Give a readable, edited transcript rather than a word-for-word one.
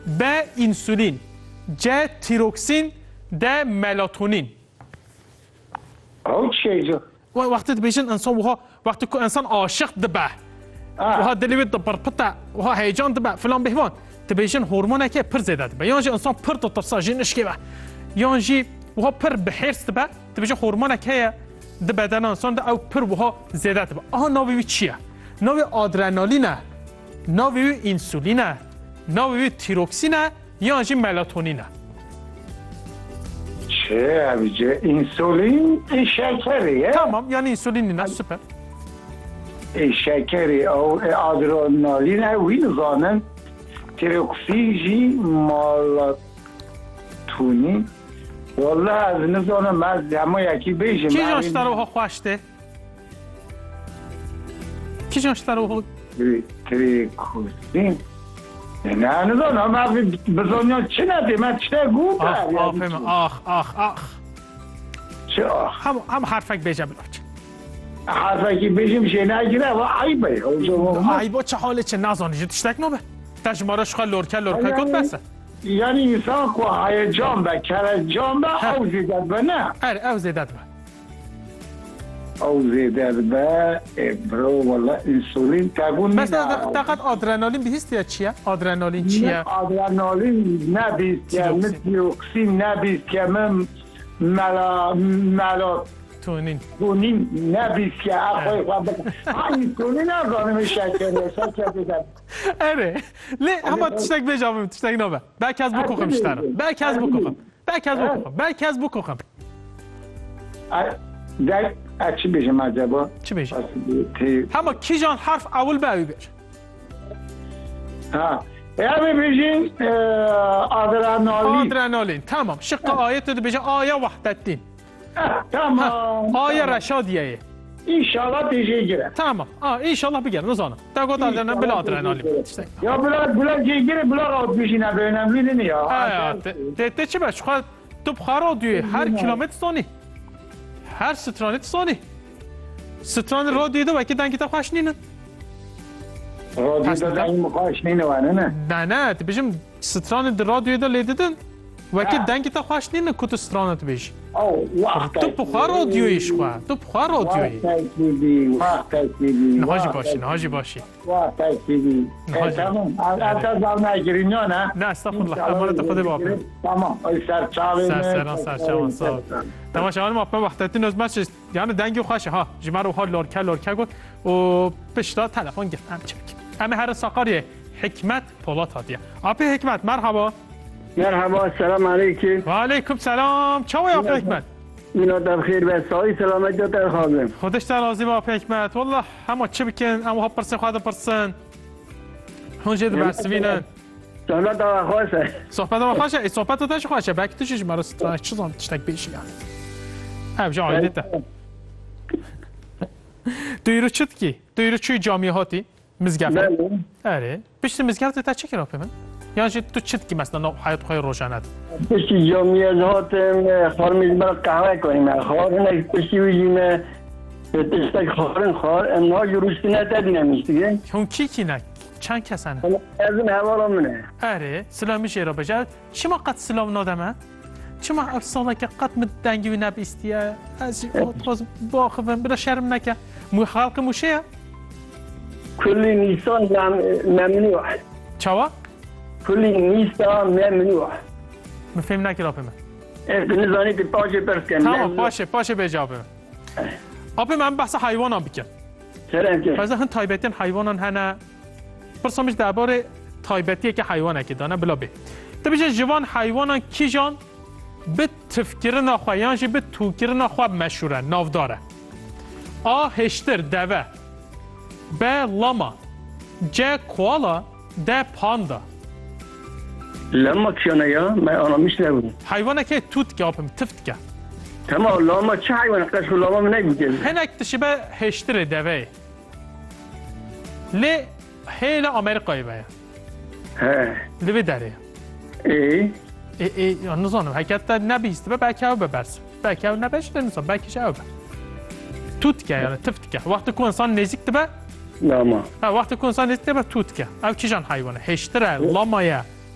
ب انسولین ج تیروکسین د ملاتونین او چه جو وقتی بیشن انسان وقتی که انسان عاشق دبه وها دلیوید دبر پتا وها هیجان دبه فلان بهوان تبیشن هورمونه که پر زیاده دبه یعنی انسان پر تطرسا جنش که به یعنی وها پر بحرس دبه تبیشن هورمونه که د بدن انسان ده او پر وها زیاده دبه آها ناوی چیه؟ ناوی آدرنالینه ناوی انسولینه ناوی تیروکسینه یا انجی ملاتونینه چه اویجه انسولین این شکریه؟ تمام یعنی انسولینه سپر این شکری او آدرنالین اوی نزانن تیروکسیجی مالاتونین والله از نزانم من همه یکی بیشم کی جانشتر اوها خوشته؟ کی جانشتر اوها تریکوسین نه نزانم من بزانیم چه نده من چه گوه آخ چه آخ هم حرفک بیجه بلاچ حرفکی بیشم شه نگیره و عیبه عیبا چه حاله چه نزانی جد تشتک نوبه تجمارش خواهد لورکه کد بسه یعنی انسان که هیجان به کرجان به او زیدت به نه اره او زیدت به او زیدت به برو والله انسولین تگون مثلا دقیقا آدرنالین بیست یا چیه؟ آدرنالین چیه؟ آدرنالین نبیست که من تیروکسین نبیست که من تونین نبیست که اخوی خواه انسولین نزانم شکره شکر دیدم اره لی همه تشتک بجامیم تشتک نابه بلکه از بکوخم شتره بلکه از بکوخم چی بشم عجبا؟ چی بشم؟ همه کی جان حرف اول به اوی بشم یعنی بشیم آدرنالین تمام شق آیت دو بشم آیه وحدتین تمام آیه رشادیه انشالله دیجه گیره تمام انشالله بگیر نزانم تا گفت آدرنالین بلا آدرنالین یا بلا گیره بلا آد بشینه بینم بیدنی یا ته چی باش خواهد تو بخارا دیوی هر کیلومتر ثانی هر سترانت ثانی ستران را دیده و که دنگی تا خوش نینه را دیده دنگی مخواش نینه وانه نه بشم ستران را دیده لیدیدن و که دنگی تا خوش نینه کت سترانت بیش تو بخار را دیویش خواه تو بخار را دیوی وقت تکیدی نهاجی باشی وقت تکیدی تمام از دل نگیرین یا نه؟ نه استغفرالله امانت خود باپه تمام سرچاوین صاحب تماشاوان باپه وقتتی نزمت شد یعنی دنگی خوشه ها جمعه رو ها لورکه گفت و پشتا تلفن گفت همه هر ساقاریه حکمت پولات هاتیه آپی حکمت مرحبا السلام علیکم و علیکم سلام چاوی آپی حکمت اینا در خیر و سایی سلامت در خواهدم خودش در راضی با آپی حکمت والله همه چه بکن اما ها پرسن خواهد پرسن هونجه دو برسوینن صحبت آقا خواسته صحبت رو تش خواسته بکی توشش مرا سترانش چه زمان تشتک بیشی هم جا آیده ده دویرو چید کی؟ دویرو چوی جامعه هاتی؟ مزگفت؟ اره پشت مزگفت تا چه کرا پی من؟ یعنی تو چید کی مثلا حیات خواهی روشند؟ پشتی جامعه هاتم خارمیز برای قهوه کنیم خارن پشتی ویجیم تشتک خار امنا جروشتی نتدی نمیشتیگه؟ اون کی نه؟ چند کسانه؟ از این حوالا منه اره سلامی شیرا بجد چی ما قد سلام نادمه؟ چی ما افسانه که قد مدنگی و نبیستیه؟ از باخفم برا شرم نکه مو خلق موشه؟ کلی نیستان ممنوع چوا؟ کلی نیستان ممنوع مفهم نکر آپی من نزانی که پاشه پرس کنم تمام پاشه بیجا آپی من آپی من بحث حیوان هم بکن سلام که بحث هن تایبتین حیوانان هنه پرسامش درباره تایبتیه که حیوانه که دانه بلا بی تو بیشه جوان حیوانان کی جان به تفکر نخواه یعنی به توکر نخواه مشهوره نافداره هشتر دوه به لاما ج کوالا ده پاندا لاما کیانه یا؟ من آنها میشنه بودم حیوانه که توت که آپم تفت که تمام لاما چه حیوانه قشو لاما من نگیده هنک تشبه هشتر دوه لی هیل آمریکایی باید لیوی داره نزانم حکت نبیست به بکه او ببرس بکه او نبشته نزان بکش او بر توت که یعنی تفت که وقتی که انسان نزیک به لاما وقتی که انسان نزیک به توت که او چی جان حیوانه هشتره لامایه